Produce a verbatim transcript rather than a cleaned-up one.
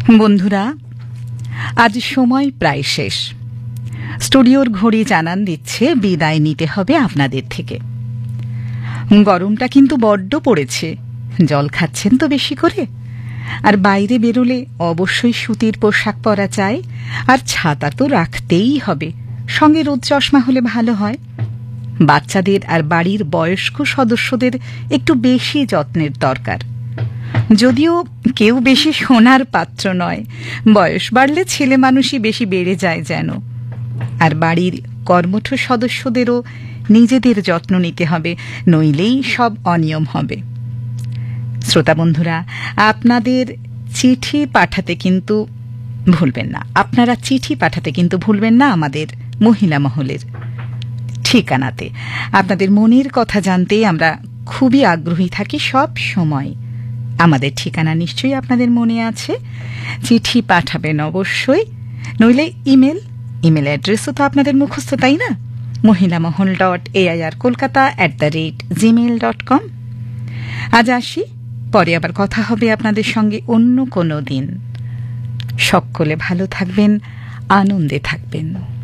বন্ধুরা, আজ সময় প্রায় শেষ। স্টুডিওর ঘড়ি জানান দিচ্ছে বিদায় নিতে হবে আপনাদের থেকে। গরমটা কিন্তু বড্ড পড়েছে। জল খাচ্ছেন তো বেশি করে। আর বাইরে বেরোলে অবশ্যই সুতির পোশাক পরা চাই, আর ছাতা তো রাখতেই হবে। সঙ্গে রোদ চশমা হলে ভালো হয়। বাচ্চাদের আর বাড়ির বয়স্ক সদস্যদের একটু বেশি যত্নের দরকার। যদিও কেউ বেশি সোনার পাত্র নয়, বয়স বাড়লে ছেলে মানুষই বেশি বেড়ে যায় যেন। আর বাড়ির কর্মঠ সদস্যদেরও নিজেদের যত্ন নিতে হবে, নইলেই সব অনিয়ম হবে। শ্রোতা বন্ধুরা, আপনাদের চিঠি পাঠাতে কিন্তু ভুলবেন না আপনারা চিঠি পাঠাতে কিন্তু ভুলবেন না আমাদের মহিলা মহলের ঠিকানাতে। আপনাদের মনের কথা জানতে আমরা খুবই আগ্রহী থাকি সব সময়। আমাদের ঠিকানা নিশ্চয়ই আপনাদের মনে আছে। চিঠি পাঠাবেন অবশ্যই, নইলে ইমেল ইমেল অ্যাড্রেসও তো আপনাদের মুখস্থ, তাই না? মহিলা মহল dot AIR Kolkata at the rate Gmail dot com. আজ আসি, পরে আবার কথা হবে আপনাদের সঙ্গে অন্য কোনো দিন। সকলে ভালো থাকবেন, আনন্দে থাকবেন।